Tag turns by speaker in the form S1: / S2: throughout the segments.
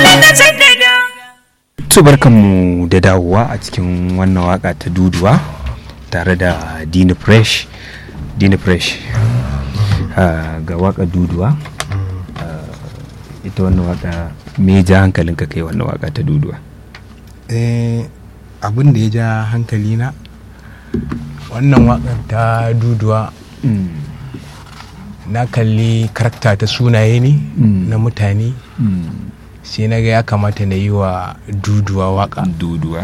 S1: To barkanmu da dawowa a cikin wannan waka ta Duduwa tare da Dini Fresh. Ga waka Duduwa, ita wannan waka me ja hankalinka kai wannan waka ta Duduwa?
S2: Abin da ya ja hankalina wannan wakar ta Duduwa, na kalli karakta ta sunaye ne na mutane, sai na ga ya kamata na yi wa Duduwa waka.
S1: Duduwa?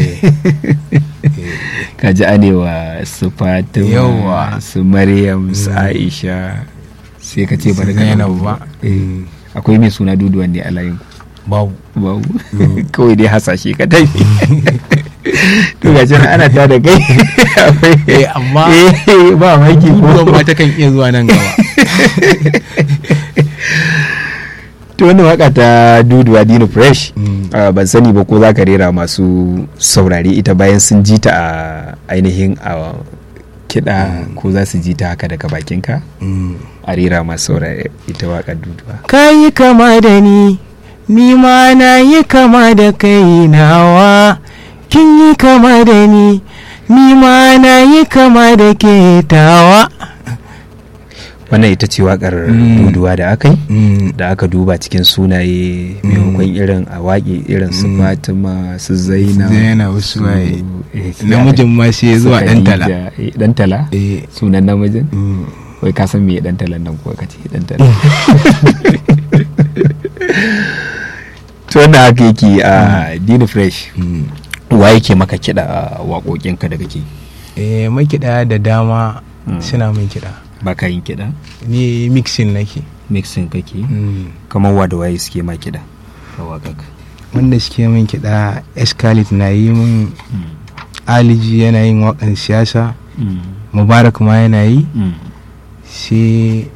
S1: Ka ji anewa su Fatima, su Maryam, su Aisha, sai ka ce bari ka ba. Akwai mai suna Duduwa ne a layin?
S2: Babu.
S1: Kawai dai hasashe ka tafi. To ga jira ana ta da kai.
S2: Amma
S1: ba maki
S2: ko ba ta kan iya zuwa nan gaba.
S1: To wannan waka ta Duduwa Dini Fresh, ban sani ba ko za ka rera masu saurare ita bayan sun ji ta a ainihin a kiɗa, ko za su ji ta haka daga bakinka a rera masu saurare ita waka Duduwa.
S2: Ka yi kama da ni ma na yi kama da kai nawa, kin yi kama da ni ma na yi kama da ke tawa.
S1: Wannan ita ce wakar Duduwa da aka yi, da aka duba cikin sunaye maimakon irin a waƙe irin su Fatima, su Zainab,
S2: su namijin ma sai zuwa Dantala.
S1: Dantala? Sunan namijin? Wai ka san me Dantalan nan kuwa kace Dantala. To wannan haka yake a Dini Fresh. Wa yake maka kiɗa a waƙoƙinka da kake?
S2: Makiɗa da dama suna min kiɗa.
S1: Ba ka yin kiɗa?
S2: Ni mixing nake.
S1: Mixing kake? Kamar wa da waye suke ma kiɗa a waƙarka?
S2: Wanda suke min kiɗa, Escalit na yi min, Aliji yana yin waƙan siyasa, Mubarak ma yana yi, sai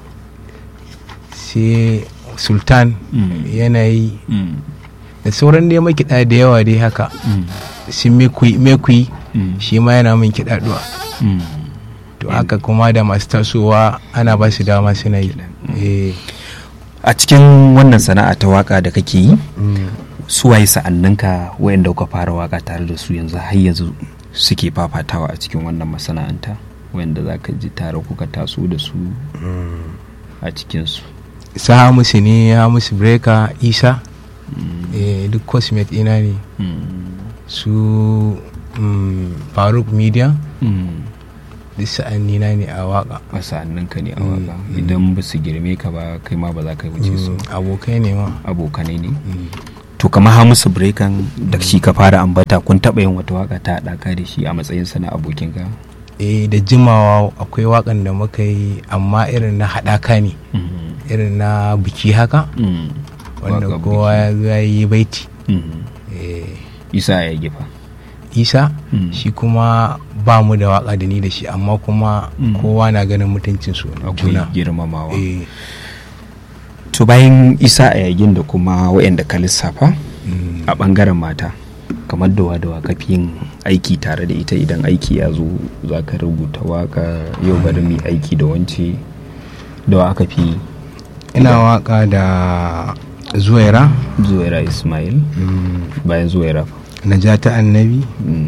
S2: Sultan yana yi, da sauran dai makiɗa da yawa dai haka. Sai Mekwi shi ma yana min kiɗa duwa. To haka kuma da masu tasowa ana ba su dama suna yi.
S1: A cikin wannan sana'a ta waka da kake yi, su waye sa'anninka wayanda kuka fara waka tare da su yanzu har yanzu suke fafatawa a cikin wannan masana'anta, wayanda za ka ji tare kuka taso da su a cikinsu?
S2: Su Hamisu ne, Hamisu Breaker, Isa, duk cosmate ina ne, su Faruk Media, duk sa'annina ne a waka.
S1: Sa'anninka ne a waka. Idan ba su girme ka ba, kai ma ba za ka wuce su.
S2: Abokai ne ma.
S1: Abokanai ne. To kamar Hamisu Breaker da shi ka fara ambata, kun taɓa yin wata waka ta haɗaka da shi a matsayinsa na abokinka?
S2: Da jimawa akwai wakan da muka yi, amma irin na haɗaka ne, irin na biki haka, wanda kowa ya zo ya yi baiti.
S1: Isa ya gefa.
S2: Isa shi kuma ba mu da waka da ni da shi, amma kuma kowa na ganin mutuncin su juna,
S1: girmamawa. To bayan Isa a yagin da kuma waɗanda ka lissafa a ɓangaren mata, kamar da ka fi yin aiki tare da ita idan aiki ya zo za ka rubuta waka, yau bari mu aiki da wance, da aka fi?
S2: Ina waka da Zuwaira
S1: Ismail. Bayan Zuwaira
S2: Najata Annabi,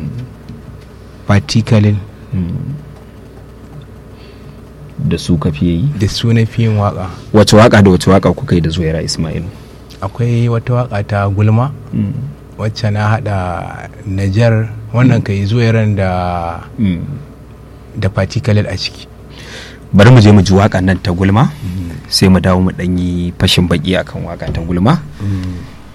S2: Fati Khalil,
S1: da su ka fiye yi?
S2: Da su na fi yin waka.
S1: Wace waka kuka yi da Zuwaira Ismail?
S2: Akwai wata waka ta Gulma, wacce na hada Najar, wannan kai Zuwairan da Fati Khalil a ciki.
S1: Bari mu je mu ji wakan nan ta Gulma, sai mu dawo mu ɗanyi fashin baki akan waka ta Gulma.